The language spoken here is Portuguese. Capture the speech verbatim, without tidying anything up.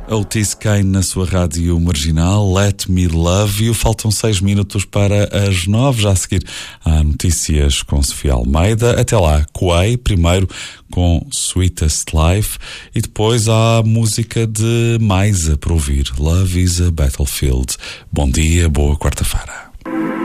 Otis Kane na sua rádio marginal, Let Me Love You. Faltam seis minutos para as nove. Já a seguir há notícias com Sofia Almeida. Até lá, Coei, primeiro com Sweetest Life, e depois há música de Maisa para ouvir, Love is a Battlefield. Bom dia, boa quarta-feira.